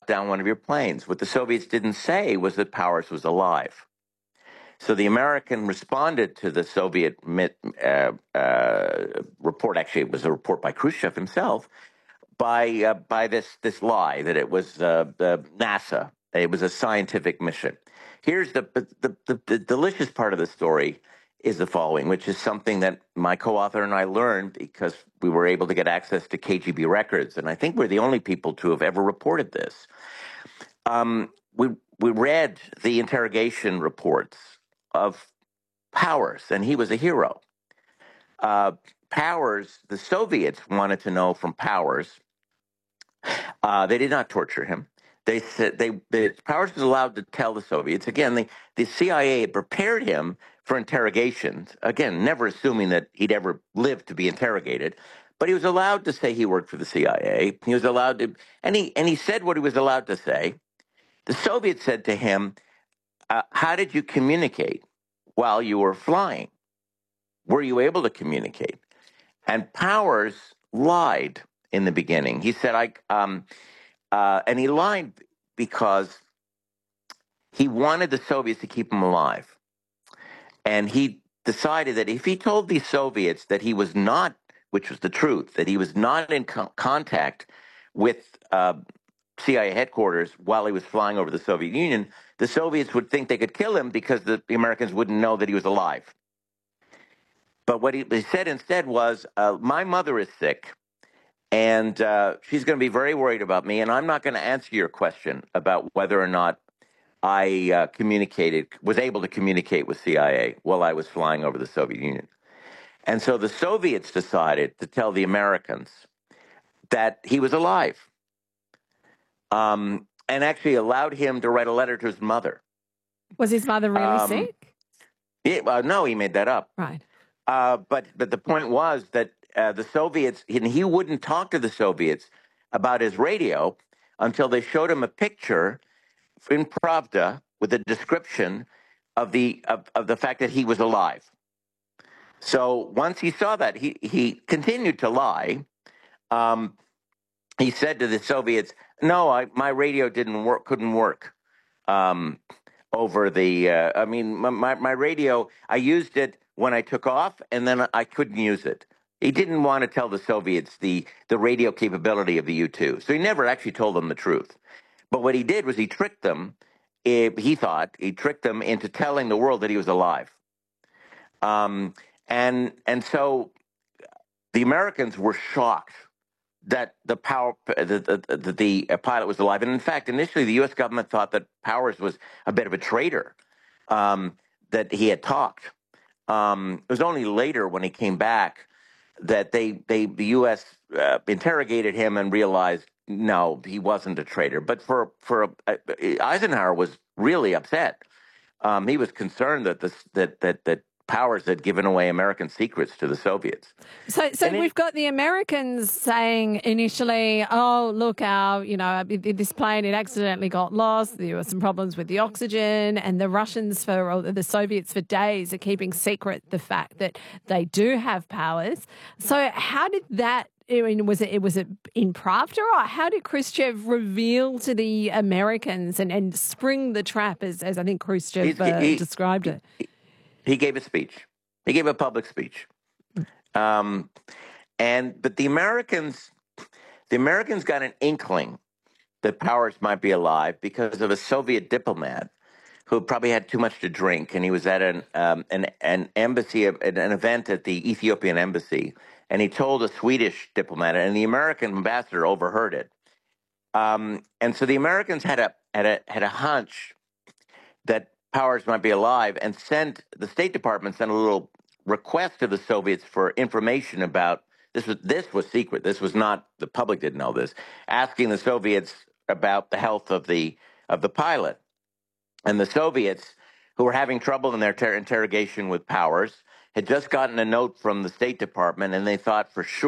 down one of your planes. What the Soviets didn't say was that Powers was alive. So the American responded to the Soviet report. Actually, it was a report by Khrushchev himself, by this lie that it was NASA. It was a scientific mission. Here's the delicious part of the story is the following, which is something that my co-author and I learned because we were able to get access to KGB records, and I think we're the only people to have ever reported this. We read the interrogation reports of Powers, and he was a hero. Powers, the Soviets wanted to know from Powers. They did not torture him. They said Powers was allowed to tell the Soviets. Again, the CIA had prepared him for interrogations. Again, never assuming that he'd ever live to be interrogated. But he was allowed to say he worked for the CIA. He was allowed to, and he said what he was allowed to say. The Soviets said to him, how did you communicate while you were flying? Were you able to communicate? And Powers lied in the beginning. He said, and he lied because he wanted the Soviets to keep him alive. And he decided that if he told the Soviets that he was not, which was the truth, that he was not in contact with CIA headquarters while he was flying over the Soviet Union, the Soviets would think they could kill him because the Americans wouldn't know that he was alive. But what he said instead was, my mother is sick, and she's going to be very worried about me, and I'm not going to answer your question about whether or not I was able to communicate with CIA while I was flying over the Soviet Union. And so the Soviets decided to tell the Americans that he was alive, and actually allowed him to write a letter to his mother. Was his mother really sick? No, he made that up. Right. But the point was that the Soviets, he wouldn't talk to the Soviets about his radio until they showed him a picture in Pravda with a description of the fact that he was alive. So once he saw that, he continued to lie. He said to the Soviets, "No, my radio couldn't work over the. My radio. I used it when I took off, and then I couldn't use it." He didn't want to tell the Soviets the radio capability of the U-2, so he never actually told them the truth. But what he did was he tricked them. He tricked them into telling the world that he was alive. And so the Americans were shocked that the pilot was alive. And in fact, initially the U.S. government thought that Powers was a bit of a traitor, that he had talked. It was only later when he came back that the U.S. Interrogated him and realized, no, he wasn't a traitor. But Eisenhower was really upset. He was concerned that Powers had given away American secrets to the Soviets. So we've got the Americans saying initially, "Oh, look, this plane, it accidentally got lost. There were some problems with the oxygen," and the Russians or the Soviets for days are keeping secret the fact that they do have Powers. So how did that? I mean, was it in Pravda, or how did Khrushchev reveal to the Americans and spring the trap, as I think Khrushchev described it? He gave a speech. He gave a public speech, but the Americans got an inkling that Powers might be alive because of a Soviet diplomat who probably had too much to drink, and he was at an embassy, an event at the Ethiopian embassy, and he told a Swedish diplomat, and the American ambassador overheard it, and so the Americans had a hunch that Powers might be alive, and the State Department sent a little request to the Soviets for information about this was secret. This was not, the public didn't know this, asking the Soviets about the health of the pilot. And the Soviets, who were having trouble in their interrogation with Powers, had just gotten a note from the State Department, and they thought for sure